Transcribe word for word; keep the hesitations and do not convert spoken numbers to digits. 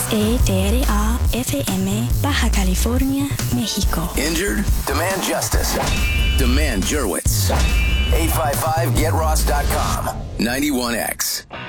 E T R A F M, Baja California, México. Injured? Demand justice. Demand Jurwitz. eight five five get ross dot com. ninety-one X.